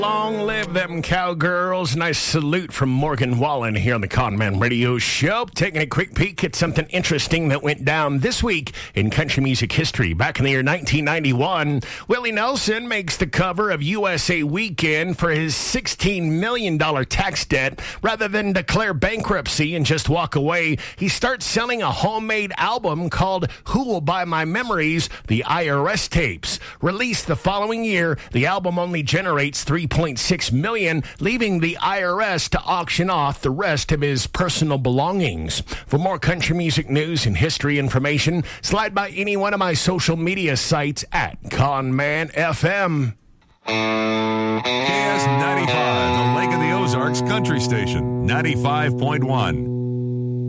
Long live them cowgirls. Nice salute from Morgan Wallen here on the Conman Radio Show. Taking a quick peek at something interesting that went down this week in country music history. Back in the year 1991, Willie Nelson makes the cover of USA Weekend for his $16 million tax debt. Rather than declare bankruptcy and just walk away, he starts selling a homemade album called Who Will Buy My Memories? The IRS Tapes. Released the following year, the album only generates $3.6 million, leaving the IRS to auction off the rest of his personal belongings. For more country music news and history information, slide by any one of my social media sites at Conman FM. KS95, the Lake of the Ozarks Country Station, 95.1.